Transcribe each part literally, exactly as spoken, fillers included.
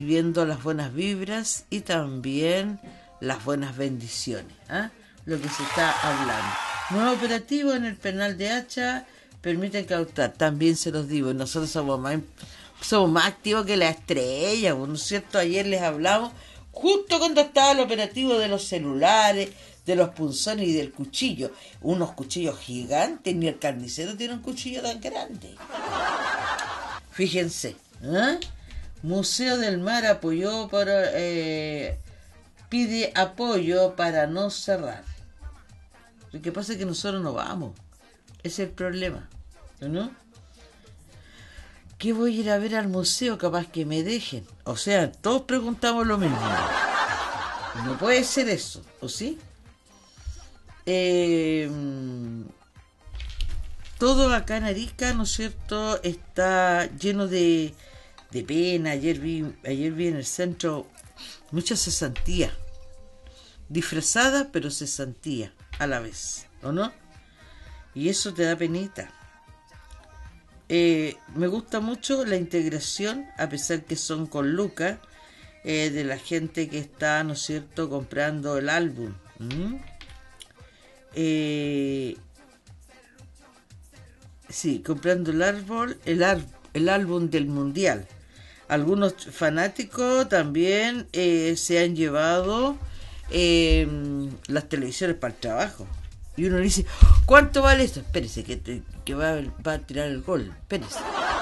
viendo las buenas vibras y también las buenas bendiciones, ¿eh? Lo que se está hablando. Nuevo operativo en el penal de Hacha permite cautar, también se los digo, nosotros somos más, somos más activos que la estrella, ¿no es cierto? Ayer les hablamos justo cuando estaba el operativo de los celulares, de los punzones y del cuchillo, unos cuchillos gigantes, ni el carnicero tiene un cuchillo tan grande. Fíjense, ¿eh? Museo del Mar apoyó para, eh, pide apoyo para no cerrar. Lo que pasa es que nosotros no vamos. Ese es el problema, ¿no? ¿Qué voy a ir a ver al museo? Capaz que me dejen. O sea, todos preguntamos lo mismo. No puede ser eso, ¿o sí? Eh, todo acá en Arica, ¿no es cierto?, está lleno de, de pena. Ayer vi, ayer vi en el centro mucha cesantía. Disfrazada, pero cesantía a la vez, ¿o no? Y eso te da penita. Eh, me gusta mucho la integración, a pesar que son con lucas, eh, de la gente que está, ¿no es cierto?, comprando el álbum. ¿Mm? Eh, sí, comprando el árbol, el, ar, el álbum del mundial. Algunos fanáticos también eh, se han llevado eh, las televisiones para el trabajo. Y uno le dice, ¿cuánto vale esto? Espérese, que, te, que va, va a tirar el gol. Espérese.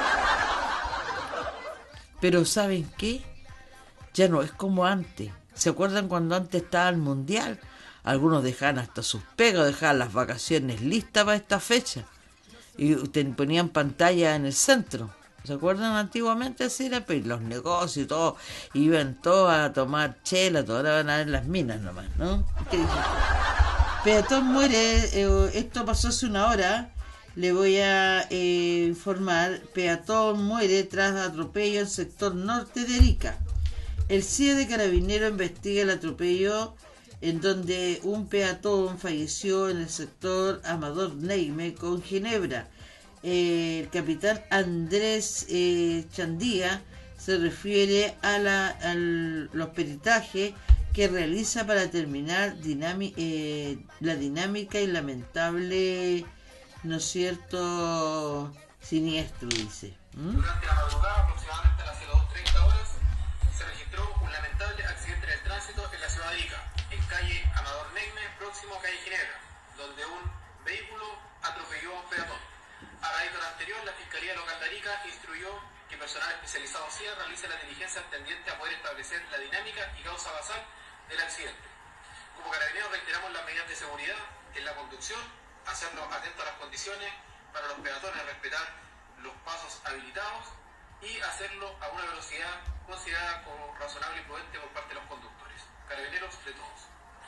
Pero ¿saben qué? Ya no es como antes. ¿Se acuerdan cuando antes estaba el mundial? Algunos dejaban hasta sus pegas, dejaban las vacaciones listas para esta fecha. Y te ponían pantalla en el centro. ¿Se acuerdan? Antiguamente así era, pues los negocios y todo, iban todos a tomar chela, todos ahora van a ver las minas nomás, ¿no? ¿Qué dije? Peatón muere, eh, esto pasó hace una hora, le voy a eh, informar. Peatón muere tras atropello en el sector norte de Arica. El C I E de Carabineros investiga el atropello en donde un peatón falleció en el sector Amador Neime con Ginebra. Eh, el capitán Andrés eh, Chandía se refiere a, la, a los peritajes que realiza para determinar dinami- eh, la dinámica y lamentable, ¿no es cierto?, siniestro, dice. ¿Mm? Durante la madrugada, aproximadamente a las dos treinta horas, se registró un lamentable accidente en el tránsito en la ciudad de Arica, en calle Amador Neime, próximo a calle Ginebra, donde un vehículo atropelló a un peatón. A raíz de lo anterior, la Fiscalía Local de Arica instruyó que personal especializado C I E realice la diligencia tendiente a poder establecer la dinámica y causa basal del accidente. Como Carabineros reiteramos las medidas de seguridad en la conducción, hacernos atentos a las condiciones para los peatones, respetar los pasos habilitados y hacerlo a una velocidad considerada como razonable y prudente por parte de los conductores. Carabineros de todos.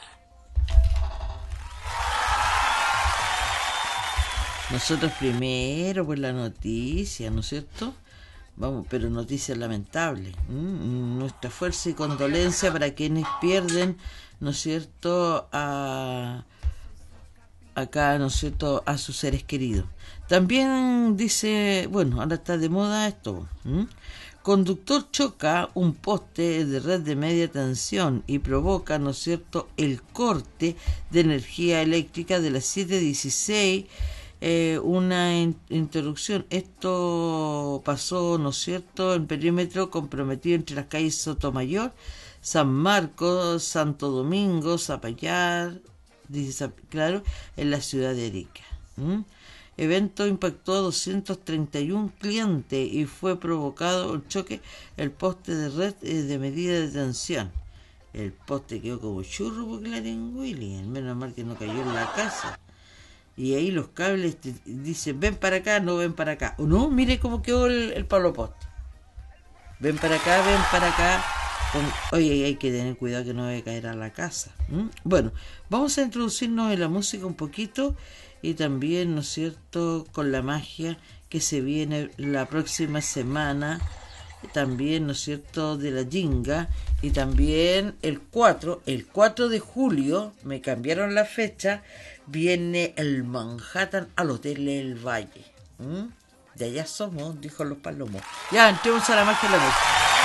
Nosotros primero por la noticia, ¿no es cierto? Vamos, pero noticias lamentables. ¿Mm? Nuestra fuerza y condolencia para quienes pierden, ¿no es cierto?, a acá, ¿no es cierto?, a sus seres queridos. También dice, bueno, ahora está de moda esto. ¿Mm? Conductor choca un poste de red de media tensión y provoca, ¿no es cierto?, el corte de energía eléctrica de las siete dieciséis. Eh, una in- interrupción. Esto pasó, ¿no es cierto?, en perímetro comprometido entre las calles Sotomayor, San Marcos, Santo Domingo, Zapallar, dice, claro, en la ciudad de Arica. ¿Mm? Evento impactó a doscientos treinta y uno clientes y fue provocado el choque el poste de red eh, de medida de tensión. El poste quedó como churro porque la en Willy, menos mal que no cayó en la casa. Y ahí los cables te dicen, ven para acá, no ven para acá. O no, mire cómo quedó el, el palo poste. Ven para acá, ven para acá. Con... Oye, hay que tener cuidado que no vaya a caer a la casa. ¿Mm? Bueno, vamos a introducirnos en la música un poquito y también, ¿no es cierto?, con la magia que se viene la próxima semana. También, ¿no es cierto?, de la Jinga. Y también el cuatro, el cuatro de julio, me cambiaron la fecha, viene el Manhattan al Hotel El Valle. ¿Mm? De allá somos, dijo los palomos. Ya, entremos a la magia de la música.